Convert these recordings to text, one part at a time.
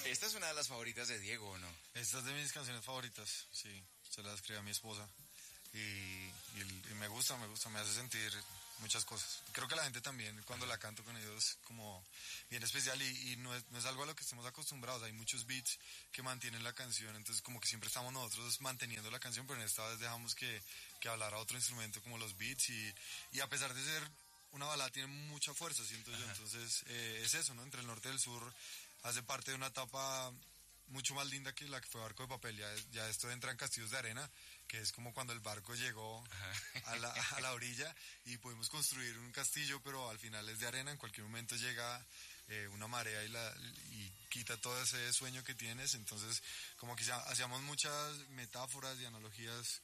Esta es una de las favoritas de Diego, ¿o no? Esta es de mis canciones favoritas, sí, se la escribí a mi esposa y me gusta, me hace sentir muchas cosas. Creo que la gente también, cuando la canto con ellos, como bien especial y no es algo a lo que estemos acostumbrados. Hay muchos beats que mantienen la canción, entonces como que siempre estamos nosotros manteniendo la canción, pero en esta vez dejamos que hablara otro instrumento como los beats y a pesar de ser una balada tiene mucha fuerza, siento yo. Entonces es eso, ¿no? Entre el norte y el sur hace parte de una etapa mucho más linda que la que fue Barco de Papel. Ya esto entra en Castillos de Arena, que es como cuando el barco llegó a la orilla y pudimos construir un castillo, pero al final es de arena. En cualquier momento llega una marea y quita todo ese sueño que tienes. Entonces como que hacíamos muchas metáforas y analogías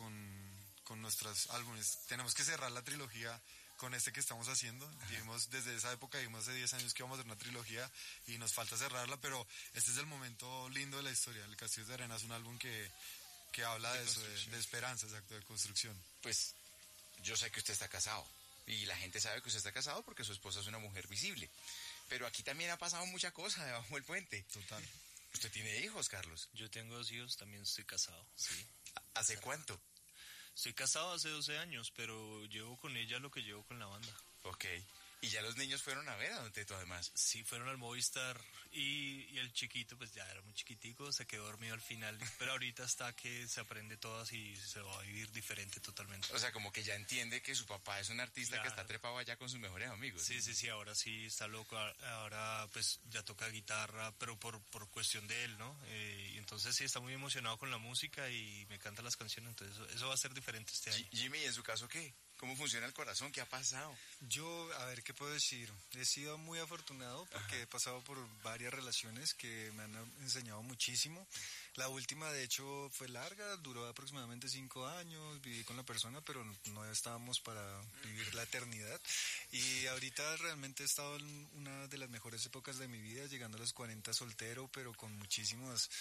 con nuestros álbumes. Tenemos que cerrar la trilogía con este que estamos haciendo. Desde esa época, dijimos hace 10 años que íbamos a hacer una trilogía y nos falta cerrarla, pero este es el momento lindo de la historia. El Castillo de Arena es un álbum que habla de eso, de esperanza, exacto, de construcción. Pues yo sé que usted está casado y la gente sabe que usted está casado porque su esposa es una mujer visible, pero aquí también ha pasado mucha cosa debajo del puente. Total. ¿Usted tiene hijos, Carlos? Yo tengo 2 hijos, también estoy casado, sí. ¿Hace cuánto? Estoy casado hace 12 años, pero llevo con ella lo que llevo con la banda. Ok. ¿Y ya los niños fueron a ver a Don Teto además? Sí, fueron al Movistar y el chiquito pues ya era muy chiquitico, se quedó dormido al final, pero ahorita está que se aprende todas y se va a vivir diferente totalmente. O sea, como que ya entiende que su papá es un artista, claro, que está trepado allá con sus mejores amigos. Sí, ahora sí está loco, ahora pues ya toca guitarra, pero por cuestión de él, ¿no? Y entonces sí está muy emocionado con la música y me canta las canciones, entonces eso va a ser diferente este año. Jimmy, ¿y en su caso qué? ¿Cómo funciona el corazón? ¿Qué ha pasado? Yo, a ver, ¿qué puedo decir? He sido muy afortunado porque he pasado por varias relaciones que me han enseñado muchísimo. La última, de hecho, fue larga, duró aproximadamente 5 años, viví con la persona, pero no estábamos para vivir la eternidad. Y ahorita realmente he estado en una de las mejores épocas de mi vida, llegando a los 40 soltero, pero con muchísimas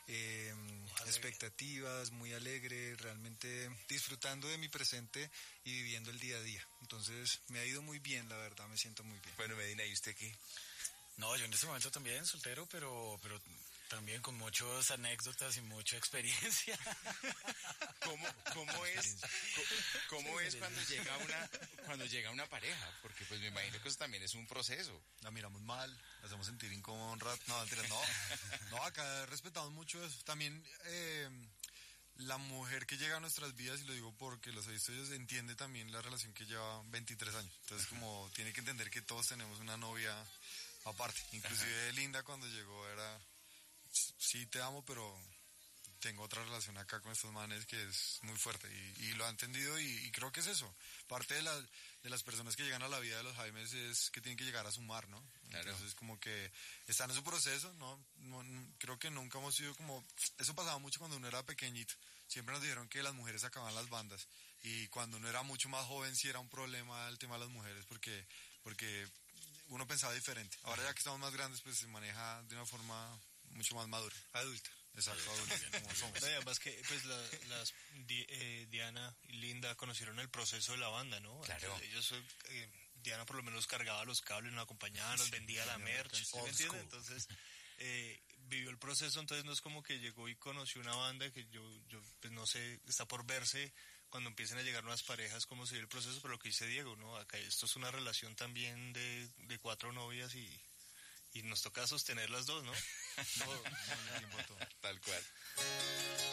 expectativas, muy alegre, realmente disfrutando de mi presente y viviendo el día a día. Entonces me ha ido muy bien, la verdad, me siento muy bien. Bueno, Medina, ¿y usted qué? No, yo en este momento también soltero, pero también con muchas anécdotas y mucha experiencia. ¿Cómo es cuando llega una pareja? Porque pues me imagino que eso también es un proceso. La miramos mal, la hacemos sentir incómodo un rato. No, acá respetamos mucho eso. También la mujer que llega a nuestras vidas, y lo digo porque los he visto, ellos entiende también la relación que lleva 23 años. Entonces como tiene que entender que todos tenemos una novia aparte. Inclusive Linda cuando llegó era, sí te amo, pero tengo otra relación acá con estos manes que es muy fuerte y lo ha entendido y creo que es eso. Parte de las personas que llegan a la vida de los Jaimes es que tienen que llegar a sumar, ¿no? Claro. Entonces como que están en su proceso, ¿no? Creo que nunca hemos sido como... Eso pasaba mucho cuando uno era pequeñito. Siempre nos dijeron que las mujeres acababan las bandas y cuando uno era mucho más joven sí era un problema el tema de las mujeres porque uno pensaba diferente. Ahora ya que estamos más grandes pues se maneja de una forma mucho más madura. Adulta. Exacto, adulta, como somos. No, y además que pues Diana y Linda conocieron el proceso de la banda, ¿no? Claro. Ellos, Diana por lo menos cargaba los cables, nos acompañaba, nos vendía la merch, ¿sí me entiendes? Entonces vivió el proceso, entonces no es como que llegó y conoció una banda que yo pues no sé, está por verse cuando empiecen a llegar nuevas parejas cómo se dio el proceso, pero lo que dice Diego, ¿no? Acá esto es una relación también de 4 novias y nos toca sostener las dos, ¿no? Todo el tiempo todo. Tal